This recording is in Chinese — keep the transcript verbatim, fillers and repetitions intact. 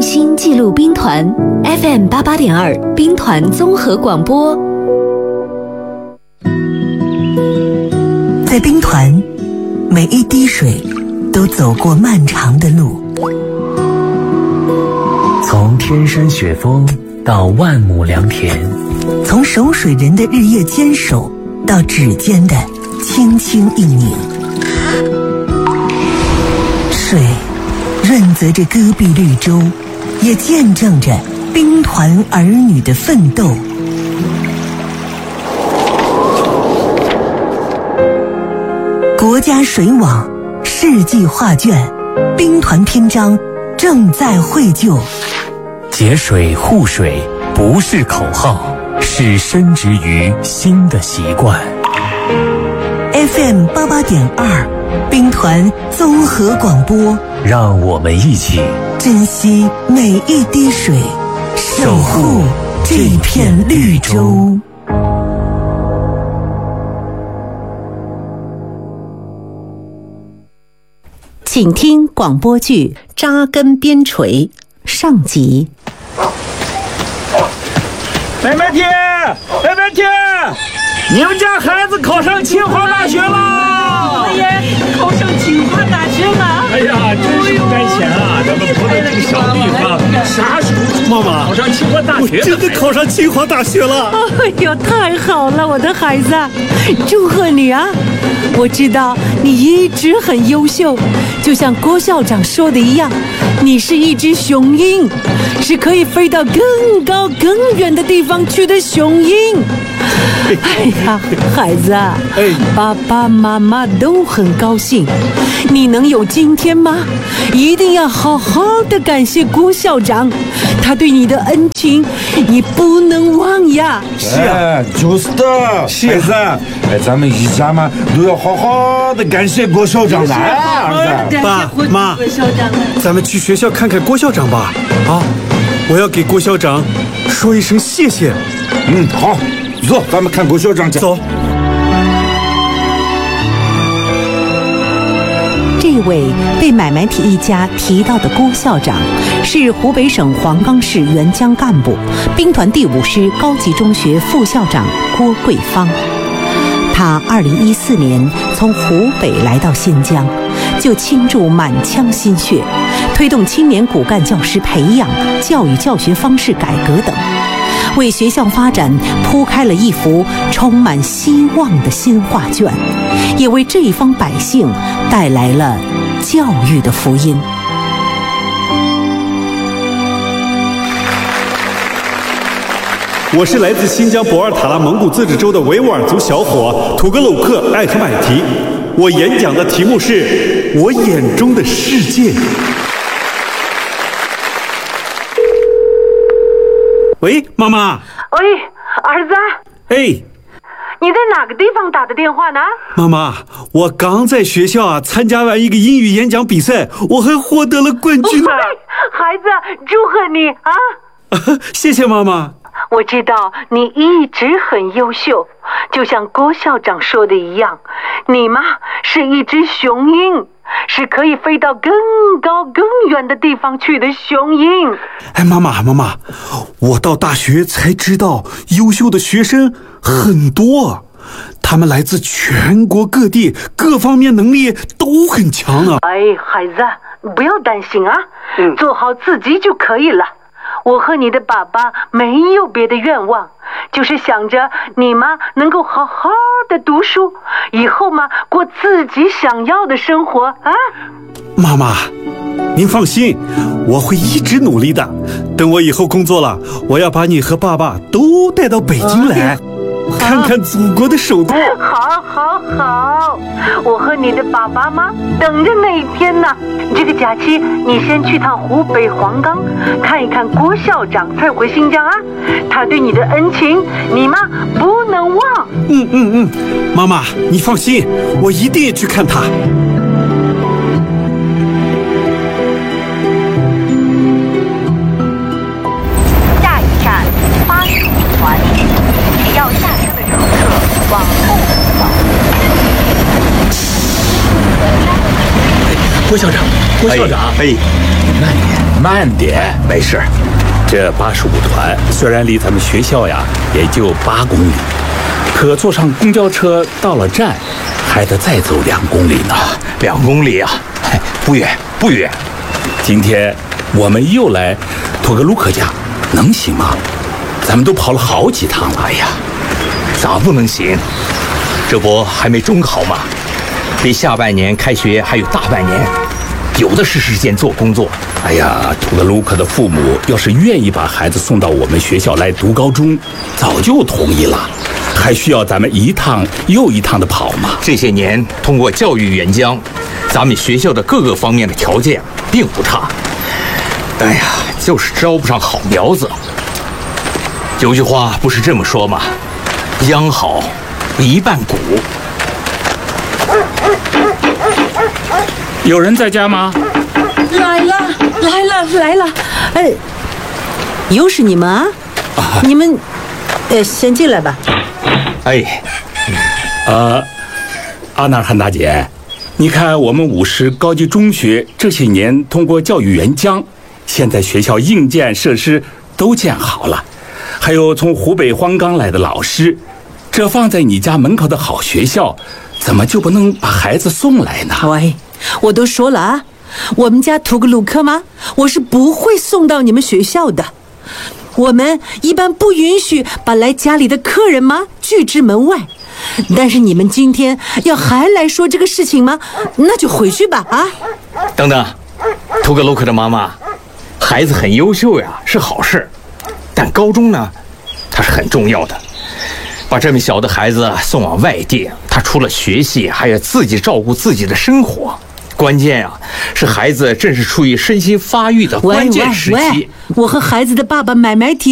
心记录兵团 F M 八八点二兵团综合广播。 在兵团，每一滴水都走过漫长的路， 从天山雪峰到万亩良田， 从守水人的日夜坚守到指尖的轻轻一拧。水润泽着戈壁绿洲，也见证着兵团儿女的奋斗。国家水网，世纪画卷，兵团篇章正在绘就。 节水护水不是口号，是深植于心的习惯。 F M 八八点二，兵团综合广播， 让我们一起珍惜每一滴水，守护这片绿洲。 请听广播剧《扎根边陲》上集。 麦麦天，麦麦天，你们家孩子考上清华大学了！ 我也考上清华大学了！ 哎呀，真是不该钱啊！咱们不能这个小地方，啥时候妈妈考上清华大学？ 我真的考上清华大学了！ 哎呦，太好了，我的孩子，祝贺你啊！我知道你一直很优秀，就像郭校长说的一样，你是一只雄鹰，是可以飞到更高更远的地方去的雄鹰。哎呀，孩子，哎，爸爸妈妈都很高兴，你能有今天吗？一定要好好的感谢郭校长，他对你的恩情你不能忘呀。 是啊， 就是的，孩子，哎，咱们一家嘛都要好好的感谢郭校长的，儿子。 爸妈，咱们去学校看看郭校长吧。啊，我要给郭校长说一声谢谢。 嗯，好，走，咱们看郭校长去。 走。 这位被买卖体一家提到的郭校长，是湖北省黄冈市援疆干部，兵团第五师高级中学副校长郭桂芳。他二零一四年从湖北来到新疆，就倾注满腔心血，推动青年骨干教师培养、教育教学方式改革等，为学校发展铺开了一幅充满希望的新画卷，也为这一方百姓带来了教育的福音。 我是来自新疆博尔塔拉蒙古自治州的维吾尔族小伙图格鲁克艾克买提，我演讲的题目是我眼中的世界。喂，妈妈。 喂，儿子。 哎， 你在哪个地方打的电话呢？ 妈妈，我刚在学校啊参加完一个英语演讲比赛，我还获得了冠军呢。 孩子，祝贺你啊！ 谢谢妈妈。 我知道你一直很优秀，就像郭校长说的一样，你嘛是一只雄鹰，是可以飞到更高更远的地方去的雄鹰。 哎，妈妈妈妈，我到大学才知道优秀的学生很多，他们来自全国各地，各方面能力都很强啊。 哎，孩子，不要担心啊，嗯、做好自己就可以了。我和你的爸爸没有别的愿望，就是想着你嘛能够好好的读书，以后嘛过自己想要的生活啊。 妈妈，您放心，我会一直努力的。等我以后工作了，我要把你和爸爸都带到北京来，嗯、看看祖国的首都。 好好好，我和你的爸爸嘛等着那一天呢。这个假期你先去趟湖北黄冈，看一看郭校长，再回新疆啊。他对你的恩情你嘛不能忘。 嗯嗯嗯，妈妈你放心，我一定去看他。 下一站巴士团，请要下车的乘客往后走。 郭校长，郭校长， 哎， 慢点， 慢点， 没事。 这八十五团虽然离咱们学校呀也就八公里，可坐上公交车到了站，还得再走两公里呢。 两公里啊，不远不远。 今天我们又来托格鲁克家，能行吗？咱们都跑了好几趟了。 哎呀，咋不能行？这不还没中考吗？离下半年开学还有大半年，有的是时间做工作。 哎呀，托格鲁克的父母要是愿意把孩子送到我们学校来读高中，早就同意了，还需要咱们一趟又一趟的跑吗？ 这些年通过教育援疆，咱们学校的各个方面的条件并不差。哎呀，就是招不上好苗子。有句话不是这么说吗？秧好，一半谷。 有人在家吗？ 来了，来了，来了！哎，又是你们啊？啊你们，呃，先进来吧。 哎， 呃，阿纳尔罕大姐，你看我们五十高级中学这些年通过教育援疆，现在学校硬件设施都建好了，还有从湖北黄冈来的老师，这放在你家门口的好学校，怎么就不能把孩子送来呢？ 喂，我都说了啊，我们家图格鲁克吗？我是不会送到你们学校的。我们一般不允许把来家里的客人吗拒之门外。但是你们今天要还来说这个事情吗？那就回去吧啊！ 等等，图格鲁克的妈妈，孩子很优秀呀，是好事，但高中呢，它是很重要的。把这么小的孩子送往外地，他除了学习，还要自己照顾自己的生活。关键啊，是孩子正是处于身心发育的关键时期。 喂喂喂，我和孩子的爸爸买买提